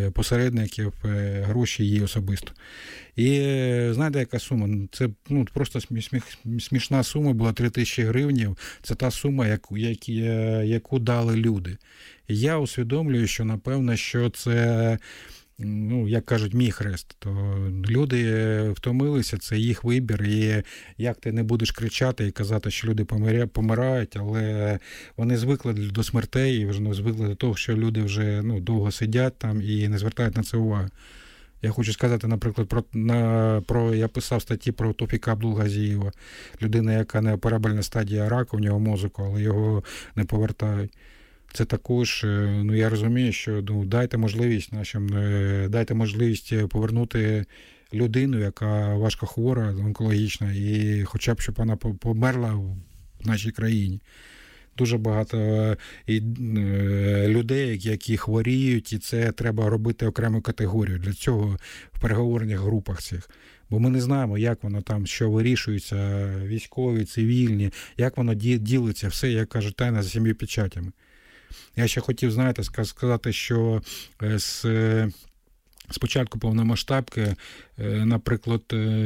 посередників гроші їй особисто. І знаєте, яка сума? Це просто смішна сума була, 3000 гривень. Це та сума, яку дали люди. І я усвідомлюю, що, напевно, що це, як кажуть, мій хрест. То люди втомилися, це їх вибір, і як ти не будеш кричати і казати, що люди помирають, але вони звикли до смертей, і вже звикли до того, що люди вже довго сидять там і не звертають на це уваги. Я хочу сказати, наприклад, я писав статті про Тофіка Абдулгазієва, людина, яка неоперабельна стадія раку, у нього мозку, але його не повертають. Це також, я розумію, що дайте можливість повернути людину, яка важко хвора, онкологічна, і хоча б, щоб вона померла в нашій країні. Дуже багато людей, які хворіють, і це треба робити окрему категорію. Для цього в переговорних групах цих. Бо ми не знаємо, як воно там, що вирішується, військові, цивільні, як воно ділиться, все, як кажуть, тайна за 7 печатями. Я ще хотів, сказати, що з початку повномасштабки, наприклад,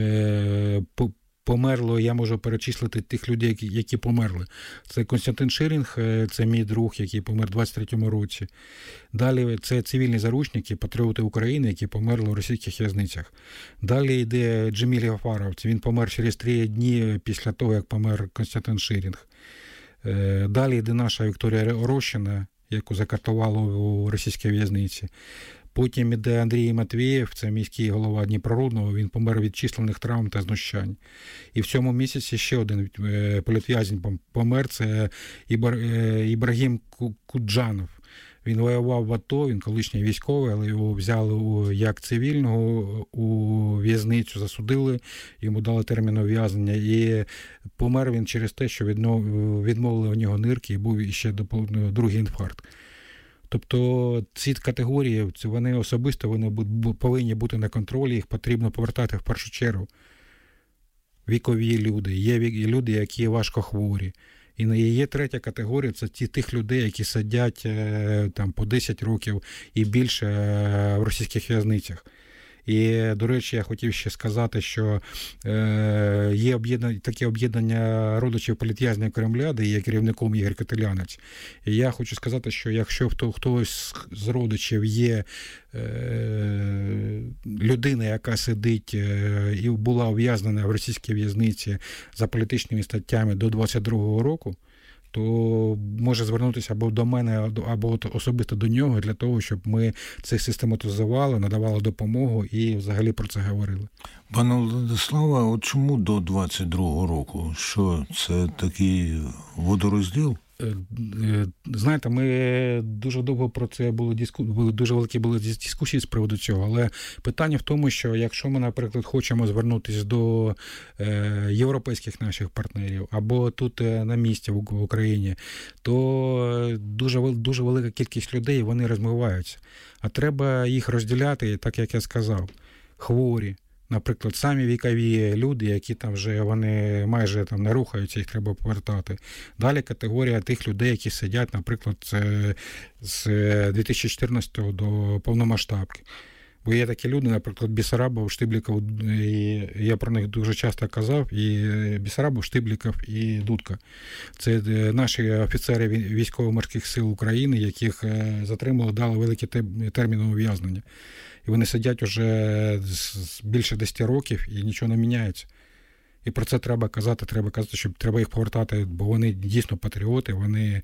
померло, я можу перечислити тих людей, які померли. Це Костянтин Ширінг, це мій друг, який помер у 23-му році. Далі це цивільні заручники, патріоти України, які померли у російських в'язницях. Далі йде Джеміль Гафаров, він помер через 3 дні після того, як помер Костянтин Ширінг. Далі йде наша Вікторія Рощина, яку закатували у російській в'язниці. Потім йде Андрій Матвієв, це міський голова Дніпрорудного, він помер від численних травм та знущань. І в цьому місяці ще один політв'язень помер, це Ібрагім Куджанов. Він воював в АТО, він колишній військовий, але його взяли як цивільного у в'язницю, засудили, йому дали термін ув'язнення. І помер він через те, що відмовили у нього нирки і був ще другий інфаркт. Тобто ці категорії, вони особисто повинні бути на контролі, їх потрібно повертати в першу чергу. Вікові люди, є люди, які важко хворі. І є третя категорія, це тих людей, які сидять там по 10 років і більше в російських в'язницях. І, до речі, я хотів ще сказати, що є таке об'єднання родичів політв'язнів Кремля, де є керівником Ігор Котелянець. І я хочу сказати, що якщо хтось з родичів є людина, яка сидить і була ув'язнена в російській в'язниці за політичними статтями до 22-го року, то може звернутися або до мене, або особисто до нього, для того, щоб ми це систематизували, надавали допомогу і взагалі про це говорили. Пане Владиславе, от чому до 22-го року? Що, це такий водорозділ? Знаєте, ми дуже довго про це дуже великі були дискусії з приводу цього, але питання в тому, що якщо ми, наприклад, хочемо звернутися до європейських наших партнерів або тут на місці в Україні, то дуже велика кількість людей, вони розмиваються. А треба їх розділяти, так як я сказав, хворі. Наприклад, самі вікові люди, які там вже вони майже там не рухаються, їх треба повертати. Далі категорія тих людей, які сидять, наприклад, з 2014 до повномасштабки. Бо є такі люди, наприклад, Бессарабов, Штибліков, і я про них дуже часто казав, і Бессарабов, Штибліков і Дудка. Це наші офіцери військово-морських сил України, яких затримали, дали великі терміни ув'язнення. І вони сидять уже більше 10 років і нічого не міняється. І про це треба казати, що треба їх повертати, бо вони дійсно патріоти, вони,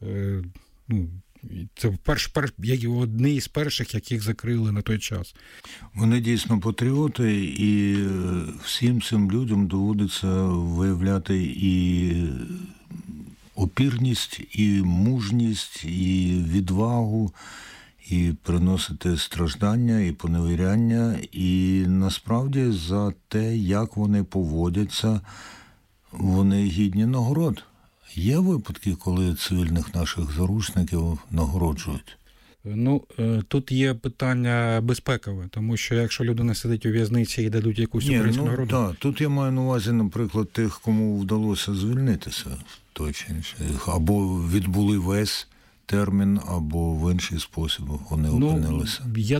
це одні із перших, яких закрили на той час. Вони дійсно патріоти, і всім цим людям доводиться виявляти і опірність, і мужність, і відвагу, і приносити страждання, і поневіряння, і насправді за те, як вони поводяться, вони гідні нагород. Є випадки, коли цивільних наших заручників нагороджують? Тут є питання безпекове, тому що якщо людина сидить у в'язниці і дадуть якусь українську нагороду... Так, тут я маю на увазі, наприклад, тих, кому вдалося звільнитися, або відбули весь термін, або в інший спосіб вони опинилися. Я